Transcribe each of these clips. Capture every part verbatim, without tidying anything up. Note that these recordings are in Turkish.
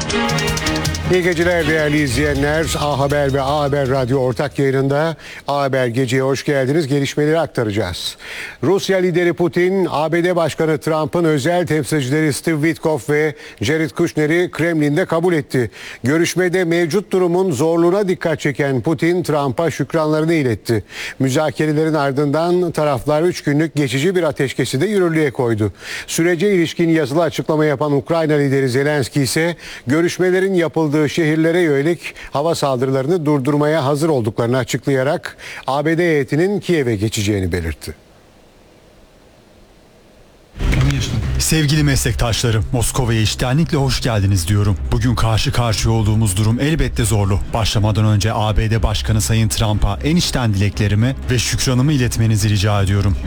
İyi geceler değerli izleyenler. A Haber ve A Haber Radyo ortak yayınında A Haber Gece'ye hoş geldiniz. Gelişmeleri aktaracağız. Rusya lideri Putin, A B D Başkanı Trump'ın özel temsilcileri Steve Witkoff ve Jared Kushner'i Kremlin'de kabul etti. Görüşmede mevcut durumun zorluğuna dikkat çeken Putin, Trump'a şükranlarını iletti. Müzakerelerin ardından taraflar üç günlük geçici bir ateşkesi de yürürlüğe koydu. Sürece ilişkin yazılı açıklama yapan Ukrayna lideri Zelenski ise görüşmelerin yapıldığı şehirlere yönelik hava saldırılarını durdurmaya hazır olduklarını açıklayarak A B D heyetinin Kiev'e geçeceğini belirtti. Sevgili meslektaşlarım, Moskova'ya içtenlikle hoş geldiniz diyorum. Bugün karşı karşıya olduğumuz durum elbette zorlu. Başlamadan önce A B D Başkanı Sayın Trump'a en içten dileklerimi ve şükranımı iletmenizi rica ediyorum.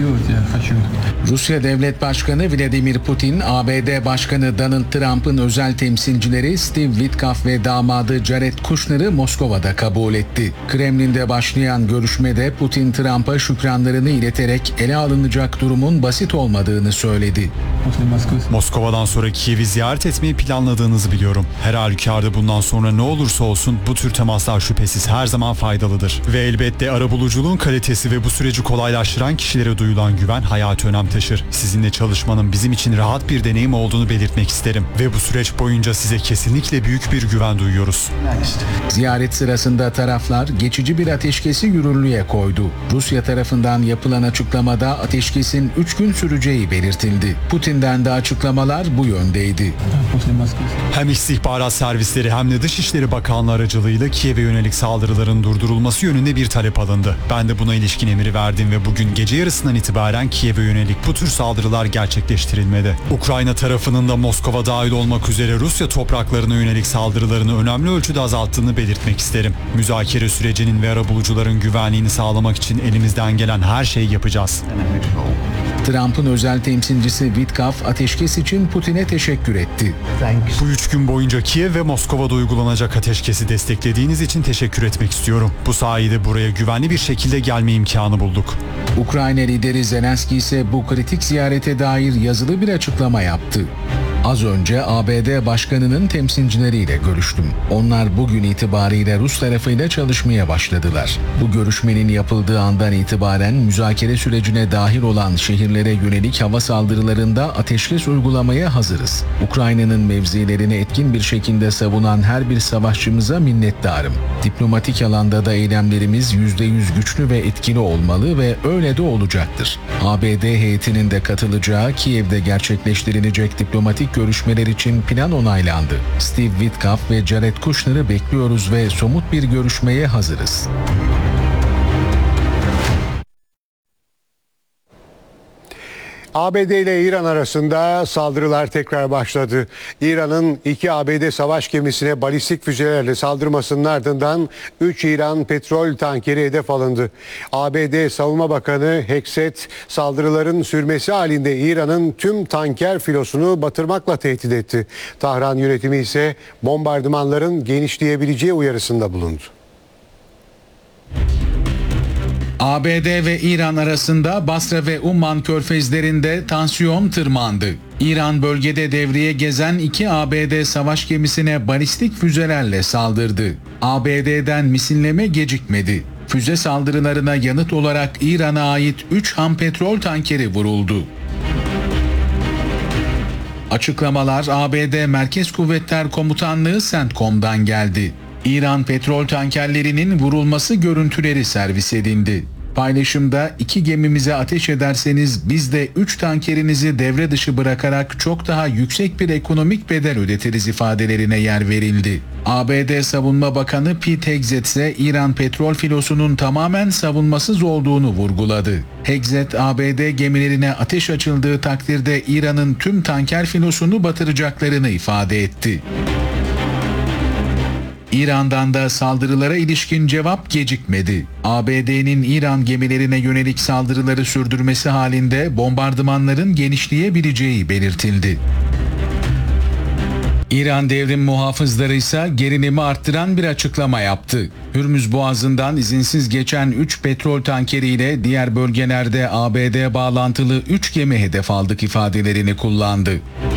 Rusya Devlet Başkanı Vladimir Putin, A B D Başkanı Donald Trump'ın özel temsilcileri Steve Witkoff ve damadı Jared Kushner'ı Moskova'da kabul etti. Kremlin'de başlayan görüşmede Putin, Trump'a şükranlarını ileterek ele alınacak durumun basit olmadığını söyledi. Moskova'dan sonra Kiev'i ziyaret etmeyi planladığınızı biliyorum. Her halükarda bundan sonra ne olursa olsun bu tür temaslar şüphesiz her zaman faydalıdır. Ve elbette arabuluculuğun kalitesi ve bu süreci kolaylaştıran kişilere duyulan güven hayati önem taşır. Sizinle çalışmanın bizim için rahat bir deneyim olduğunu belirtmek isterim. Ve bu süreç boyunca size kesinlikle büyük bir güven duyuyoruz. Ziyaret sırasında taraflar geçici bir ateşkesi yürürlüğe koydu. Rusya tarafından yapılan açıklamada ateşkesin üç gün süreceği belirtildi. Putin'den de açıklamalar bu yöndeydi. Hem istihbarat servisleri hem de Dışişleri Bakanlığı aracılığıyla Kiev'e yönelik saldırıların durdurulması yönünde bir talep alındı. Ben de buna ilişkin emri verdim ve bugün gece yarısından itibaren Kiev'e yönelik bu tür saldırılar gerçekleştirilmedi. Ukrayna tarafının da Moskova dahil olmak üzere Rusya topraklarına yönelik saldırılarını önemli ölçüde azalttığını belirtmek isterim. Müzakere sürecinin ve arabulucuların güvenliğini sağlamak için elimizden gelen her şeyi yapacağız. Trump'ın özel temsilcisi Witkoff ateşkes için Putin'e teşekkür etti. Bu üç gün boyunca Kiev ve Moskova'da uygulanacak ateşkesi desteklediğiniz için teşekkür etmek istiyorum. Bu sayede buraya güvenli bir şekilde gelme imkanı bulduk. Ukrayna lideri Zelenski ise bu kritik ziyarete dair yazılı bir açıklama yaptı. Az önce A B D Başkanı'nın temsilcileriyle görüştüm. Onlar bugün itibariyle Rus tarafıyla çalışmaya başladılar. Bu görüşmenin yapıldığı andan itibaren müzakere sürecine dahil olan şehirlere yönelik hava saldırılarında ateşkes uygulamaya hazırız. Ukrayna'nın mevzilerini etkin bir şekilde savunan her bir savaşçımıza minnettarım. Diplomatik alanda da eylemlerimiz yüzde yüz güçlü ve etkili olmalı ve öyle de olacaktır. A B D heyetinin de katılacağı Kiev'de gerçekleştirilecek diplomatik görüşmeler için plan onaylandı. Steve Witkoff ve Jared Kushner'ı bekliyoruz ve somut bir görüşmeye hazırız. A B D ile İran arasında saldırılar tekrar başladı. İran'ın iki A B D savaş gemisine balistik füzelerle saldırmasının ardından üç İran petrol tankeri hedef alındı. A B D Savunma Bakanı Hexet saldırıların sürmesi halinde İran'ın tüm tanker filosunu batırmakla tehdit etti. Tahran yönetimi ise bombardımanların genişleyebileceği uyarısında bulundu. A B D ve İran arasında Basra ve Umman körfezlerinde tansiyon tırmandı. İran bölgede devreye gezen iki A B D savaş gemisine balistik füzelerle saldırdı. A B D'den misilleme gecikmedi. Füze saldırılarına yanıt olarak İran'a ait üç ham petrol tankeri vuruldu. Açıklamalar A B D Merkez Kuvvetler Komutanlığı CENTCOM'dan geldi. İran petrol tankerlerinin vurulması görüntüleri servis edildi. Paylaşımda iki gemimize ateş ederseniz biz de üç tankerinizi devre dışı bırakarak çok daha yüksek bir ekonomik bedel ödetiriz ifadelerine yer verildi. A B D Savunma Bakanı Pete Hegseth ise İran petrol filosunun tamamen savunmasız olduğunu vurguladı. Hegseth, A B D gemilerine ateş açıldığı takdirde İran'ın tüm tanker filosunu batıracaklarını ifade etti. İran'dan da saldırılara ilişkin cevap gecikmedi. A B D'nin İran gemilerine yönelik saldırıları sürdürmesi halinde bombardımanların genişleyebileceği belirtildi. İran devrim muhafızları ise gerilimi arttıran bir açıklama yaptı. Hürmüz Boğazı'ndan izinsiz geçen üç petrol tankeriyle diğer bölgelerde A B D bağlantılı üç gemi hedef aldık ifadelerini kullandı.